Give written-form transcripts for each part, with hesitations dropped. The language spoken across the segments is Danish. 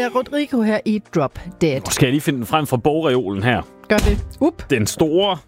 Rodrigo her i Drop Dead. Nu skal jeg lige finde den frem fra bogreolen her. Gør det. Den store.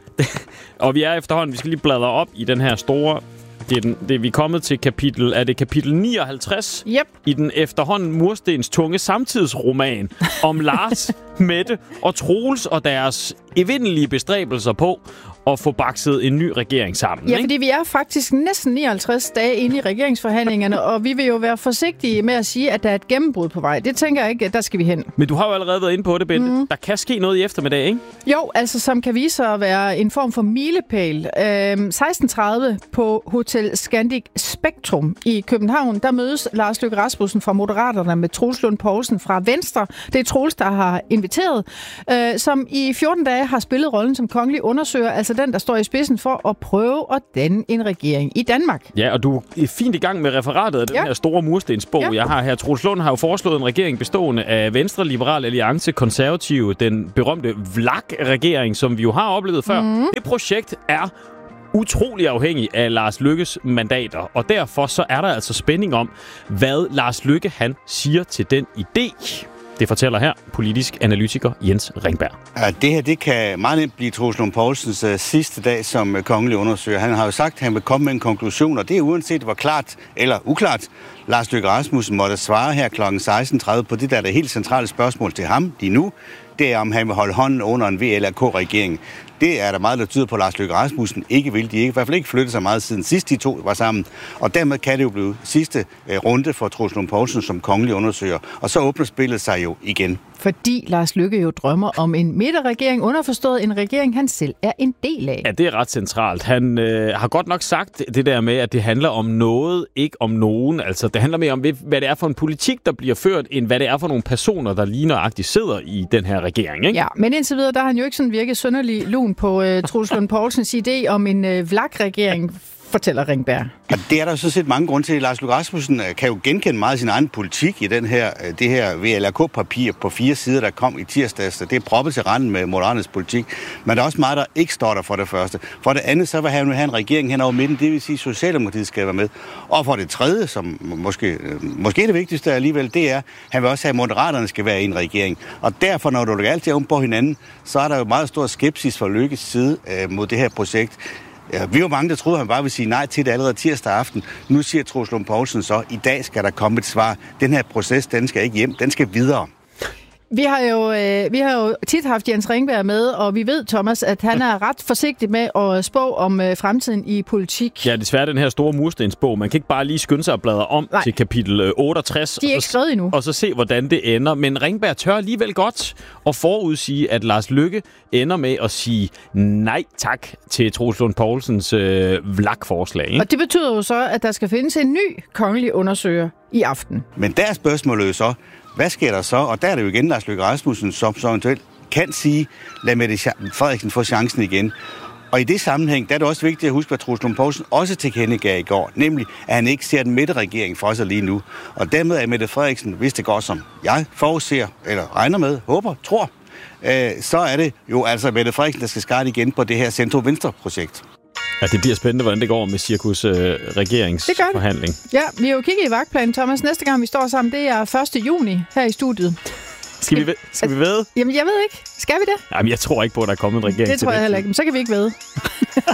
Og vi er efterhånden, vi skal lige bladre op i den her store. Vi er kommet til kapitel 59 i den efterhånden murstens tunge samtidsroman om Lars, Mette og Troels og deres evindelige bestræbelser på at få bakset en ny regering sammen. Ja, fordi vi er faktisk næsten 59 dage inde i regeringsforhandlingerne, og vi vil jo være forsigtige med at sige, at der er et gennembrud på vej. Det tænker jeg ikke, at der skal vi hen. Men du har jo allerede været inde på det, Bente. Der kan ske noget i eftermiddag, ikke? Jo, altså som kan vise sig at være en form for milepæl. 16:30 på Hotel Scandic Spektrum i København, der mødes Lars Løkke Rasmussen fra Moderaterne med Troels Lund Poulsen fra Venstre. Det er Troels, der har inviteret, som i 14 dage har spillet rollen som kongelig undersøger, altså den, der står i spidsen for at prøve at danne en regering i Danmark. Ja, og du er fint i gang med referatet af den her store murstensbog, jeg har her. Troels Lund har jo foreslået en regering bestående af Venstre, Liberal Alliance, Konservative, den berømte VLAK-regering, som vi jo har oplevet før. Det projekt er utrolig afhængig af Lars Løkkes mandater, og derfor så er der altså spænding om, hvad Lars Løkke han siger til den idé. Det fortæller her politisk analytiker Jens Ringberg. Ja, det her det kan meget nemt blive Troels Lund Poulsens sidste dag som kongelig undersøger. Han har jo sagt, at han vil komme med en konklusion, og det er uanset hvor klart eller uklart Lars Løkke Rasmussen måtte svare her kl. 16:30 på det, der er det helt centrale spørgsmål til ham lige nu. Det er, om han vil holde hånden under en VLAK-regering. Det er der meget, der tyder på, at Lars Løkke Rasmussen ikke vil. De i hvert fald ikke flyttet sig meget siden sidst de to var sammen. Og dermed kan det jo blive sidste runde for Troels Lund Poulsen som kongelig undersøger. Og så åbner spillet sig jo igen. Fordi Lars Løkke jo drømmer om en midterregering, underforstået en regering, han selv er en del af. Ja, det er ret centralt. Han har godt nok sagt det der med, at det handler om noget, ikke om nogen. Altså, det handler mere om, hvad det er for en politik, der bliver ført, end hvad det er for nogle personer, der lige nøjagtigt sidder i den her regering, ikke? Ja, men indtil videre, der har han jo ikke sådan virket synderlig lun på Troels Lund Poulsens idé om en VLAK-regering, fortæller Ringberg. Og det er der så set mange grunde til. Lars Løkke Rasmussen kan jo genkende meget af sin egen politik i det her VLAK-papir på 4 sider, der kom i tirsdags. Det er proppet til randen med Moderaternes politik. Men der er også meget, der ikke står der for det første. For det andet, så vil han have en regering hen over midten. Det vil sige, at Socialdemokratiet skal være med. Og for det tredje, som måske det vigtigste alligevel, det er, at han vil også have, at Moderaterne skal være i en regering. Og derfor, når du lægger alt det om på hinanden, så er der jo meget stor skepsis fra Løkkes side mod det her projekt. Ja, vi var mange, der troede, han bare ville sige nej til det allerede tirsdag aften. Nu siger Troels Lund Poulsen så, i dag skal der komme et svar. Den her proces, den skal ikke hjem, den skal videre. Vi har jo tit haft Jens Ringberg med, og vi ved, Thomas, at han er ret forsigtig med at spå om fremtiden i politik. Ja, desværre den her store murstensbog. Man kan ikke bare lige skynde sig at bladre om til kapitel 68. De er ikke skrevet endnu. Og så se, hvordan det ender. Men Ringberg tør alligevel godt at forudsige, at Lars Løkke ender med at sige nej tak til Troels Lund Poulsens VLAK-forslag. Ikke? Og det betyder jo så, at der skal findes en ny kongelig undersøger i aften. Men der er spørgsmålet jo så, hvad sker der så? Og der er det jo igen Lars Løkke Rasmussen, som så eventuelt kan sige, lad Mette Frederiksen få chancen igen. Og i det sammenhæng, der er det også vigtigt at huske, hvad Troels Lund Poulsen også tilkendegav i går, nemlig at han ikke ser den midterregering for sig lige nu. Og dermed er Mette Frederiksen, hvis det går som jeg forudser, eller regner med, håber, tror, så er det jo altså Mette Frederiksen, der skal skarte igen på det her centrum-venstre-projekt. Ja, det bliver spændende, hvordan det går med Cirkus regeringsforhandling. Ja, vi har jo kigget i vagtplanen, Thomas. Næste gang, vi står sammen, det er 1. juni her i studiet. Skal vi væde? Jamen, jeg ved ikke. Skal vi det? Jamen, jeg tror ikke på, at der er kommet en regering. Det tror jeg heller ikke, men så kan vi ikke væde.